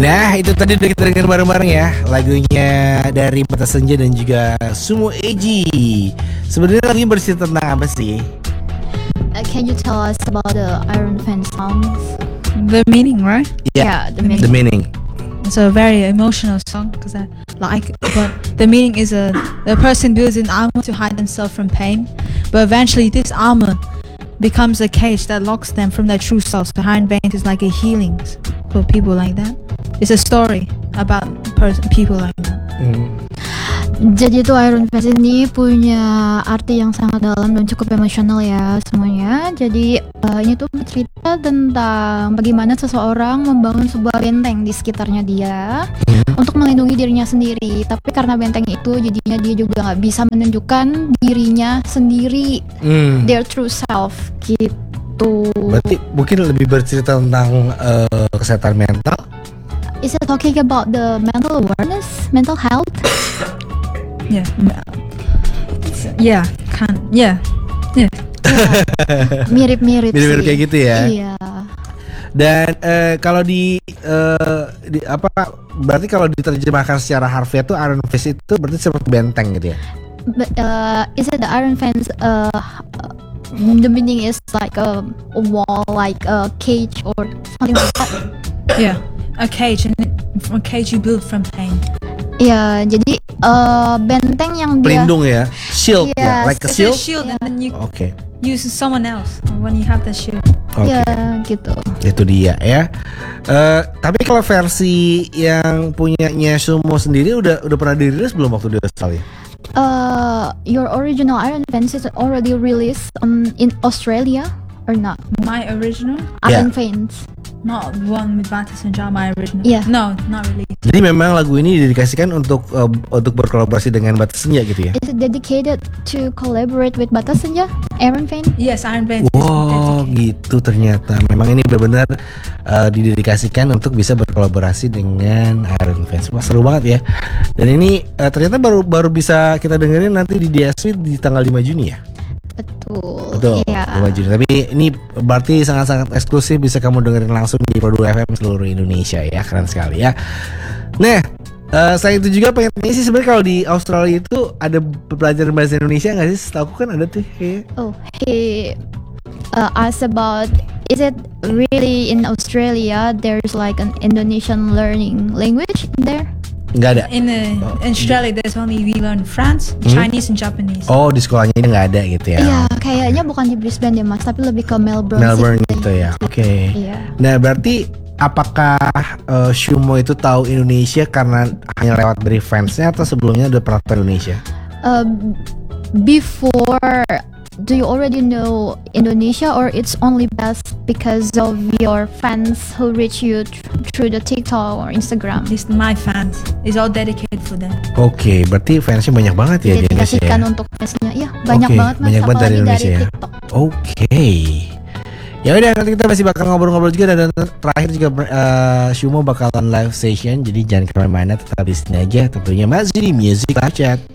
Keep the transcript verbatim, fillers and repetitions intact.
Nah, itu tadi udah kita dengar bareng-bareng ya, lagunya dari Batas Senja dan juga Sumo Eji. Sebenarnya lagunya bercerita tentang apa sih? Uh, can you tell us about the Iron Fan songs? The meaning, right? Yeah, the meaning. The meaning. It's a very emotional song because I like. But the meaning is a the person builds an armor to hide themselves from pain, but eventually this armor becomes a cage that locks them from their true selves. The Iron Veins is like a healing for people like that. It's a story about person, people like that. Hmm. Jadi itu Iron Fist ini punya arti yang sangat dalam dan cukup emosional ya semuanya. Jadi uh, ini tuh bercerita tentang bagaimana seseorang membangun sebuah benteng di sekitarnya dia hmm. untuk melindungi dirinya sendiri. Tapi karena benteng itu jadinya dia juga nggak bisa menunjukkan dirinya sendiri, hmm. their true self gitu. Berarti mungkin lebih bercerita tentang uh, kesehatan mental. Is it talking about the mental awareness, mental health? Yeah, yeah, kan, yeah, yeah. Mirip-mirip sih. Mirip-mirip kayak gitu ya. Iya. Dan uh, kalau di, uh, di apa? Berarti kalau diterjemahkan secara harfiah tuh Iron Fist itu berarti seperti benteng gitu ya. But uh, is it the Iron Fist? Uh, the meaning is like a, a wall, like a cage or something like that. Yeah, a cage, and a cage you build from pain. Ya, jadi uh, benteng yang dia pelindung ya, shield yes. ya, like a It's shield. a shield, and then you Okay. use someone else when you have the shield. Oke. Ya, gitu. Itu dia ya. Uh, tapi kalau versi yang punyanya Sumo sendiri udah udah pernah dirilis belum waktu di Australia? Uh, your original Iron Fist is already released um, in Australia or not? My original, Iron Yeah. Fist. not one with Batas Senja. My original. Yeah. No, not really. Jadi memang lagu ini didedikasikan untuk uh, untuk berkolaborasi dengan Batas Senja gitu ya? Is it dedicated to collaborate with Batas Senja, Iron Fist? Yes, Iron Veins. Wow, gitu ternyata. Memang ini benar-benar uh, didedikasikan untuk bisa berkolaborasi dengan Iron Fans. Wah, seru banget ya. Dan ini uh, ternyata baru baru bisa kita dengerin nanti di D S W di tanggal lima Juni ya. Betul. Betul. Iya. lima Juni. Tapi ini berarti sangat-sangat eksklusif, bisa kamu dengerin langsung di Produk F M seluruh Indonesia ya. Keren sekali ya. Nah, uh, selain itu juga pengen tanya sih, sebenarnya kalau di Australia itu ada pelajaran bahasa Indonesia nggak sih? Setahu aku kan ada tuh kayak. Oh, he uh, asked about, is it really in Australia there's like an Indonesian learning language in there? Nggak ada. In, uh, in Australia, there's only we learn French, Hmm? Chinese, and Japanese. Oh, di sekolahnya ini nggak ada gitu ya? Iya, kayaknya bukan di Brisbane ya mas, tapi lebih ke Melbourne. Melbourne Sydney. gitu ya. Oke. Okay. Iya. Nah, berarti apakah uh, Sumo itu tahu Indonesia karena hanya lewat dari fansnya atau sebelumnya udah pernah tahu Indonesia? Uh, before, do you already know Indonesia or it's only best because of your fans who reach you th- through the TikTok or Instagram? It's my fans. It's all dedicated for them. Oke, okay, berarti fansnya banyak banget ya di Indonesia ya? Didedikasikan untuk fansnya, iya banyak okay, banget mas, banyak banget dari apalagi Indonesia dari ya. TikTok. Oke. Okay. Ya udah, nanti kita masih bakal ngobrol-ngobrol juga, dan terakhir juga uh, Sumo bakalan live session, jadi jangan kemana-mana, tetap di sini aja tentunya masih di Music Live Chat.